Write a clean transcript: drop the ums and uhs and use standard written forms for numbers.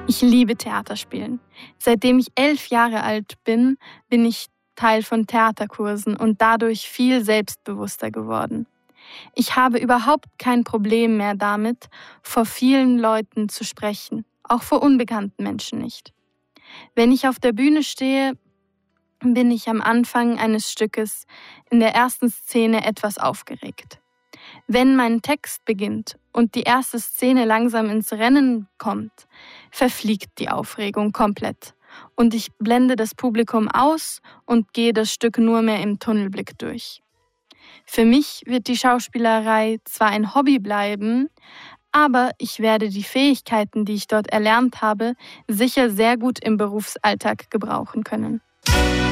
Ich liebe Theaterspielen. Seitdem ich 11 Jahre alt bin, bin ich Teil von Theaterkursen und dadurch viel selbstbewusster geworden. Ich habe überhaupt kein Problem mehr damit, vor vielen Leuten zu sprechen, auch vor unbekannten Menschen nicht. Wenn ich auf der Bühne stehe, bin ich am Anfang eines Stückes in der ersten Szene etwas aufgeregt. Wenn mein Text beginnt und die erste Szene langsam ins Rennen kommt, verfliegt die Aufregung komplett und ich blende das Publikum aus und gehe das Stück nur mehr im Tunnelblick durch. Für mich wird die Schauspielerei zwar ein Hobby bleiben, aber ich werde die Fähigkeiten, die ich dort erlernt habe, sicher sehr gut im Berufsalltag gebrauchen können.